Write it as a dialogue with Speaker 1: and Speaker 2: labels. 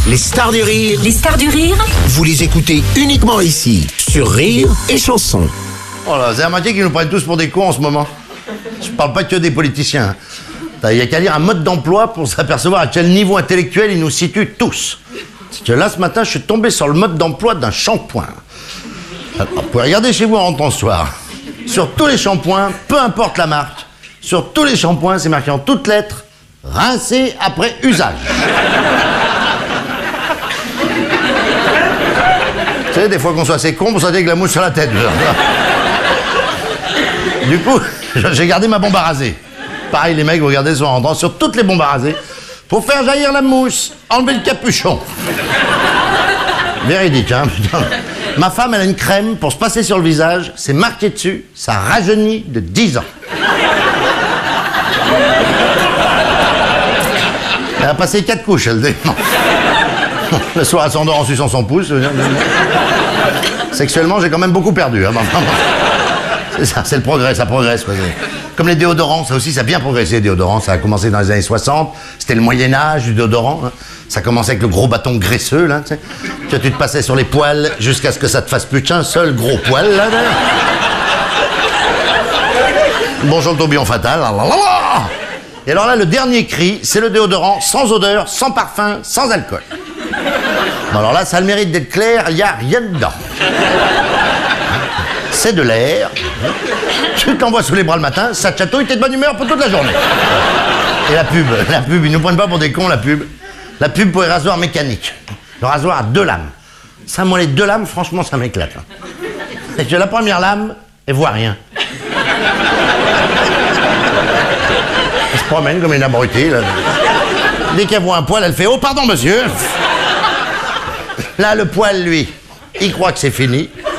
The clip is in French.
Speaker 1: Les stars du rire.
Speaker 2: Les stars du rire.
Speaker 1: Vous les écoutez uniquement ici, sur Rire et Chanson.
Speaker 3: Oh là, c'est remarqué qu'ils nous prennent tous pour des cons en ce moment. Je parle pas que des politiciens. Il y a qu'à lire un mode d'emploi pour s'apercevoir à quel niveau intellectuel ils nous situent tous. Parce que là, ce matin, je suis tombé sur le mode d'emploi d'un shampoing. Alors, vous pouvez regarder chez vous en rentrant ce soir. Sur tous les shampoings, peu importe la marque, sur tous les shampoings, c'est marqué en toutes lettres, rincé après usage. Vous savez, des fois qu'on soit assez con, on soit avec la mouche sur la tête. Du coup, j'ai gardé ma bombe à raser. Pareil, les mecs, vous regardez sur rentrant, sur toutes les bombes à raser, pour faire jaillir la mousse, enlever le capuchon. Véridique, hein, putain. Ma femme, elle a une crème pour se passer sur le visage, c'est marqué dessus, ça rajeunit de 10 ans. Elle a passé 4 couches, elle dit. Le soir, elle s'endort en suçant son pouce. Sexuellement, j'ai quand même beaucoup perdu. Hein. C'est ça, c'est le progrès, ça progresse. Quoi. Comme les déodorants, ça aussi, ça a bien progressé, les déodorants. Ça a commencé dans les années 60. C'était le Moyen-Âge du déodorant. Hein. Ça commençait avec le gros bâton graisseux, là, tu sais. Que tu te passais sur les poils jusqu'à ce que ça te fasse plus qu'un seul gros poil, là. Bonjour le tourbillon fatal. Et alors là, le dernier cri, c'est le déodorant sans odeur, sans parfum, sans alcool. Bon, alors là, ça a le mérite d'être clair, il n'y a rien dedans. C'est de l'air. Tu t'envoies sous les bras le matin, ça te chatouille, t'es de bonne humeur pour toute la journée. Et la pub, ils nous prennent pas pour des cons, la pub. La pub pour les rasoirs mécaniques. Le rasoir à 2 lames. Ça, moi, les 2 lames, franchement, ça m'éclate. Hein. Et que la première lame, elle voit rien. Elle se promène comme une abrutée, là. Dès qu'elle voit un poil, elle fait « Oh, pardon, monsieur !» Là, le poil, lui, il croit que c'est fini.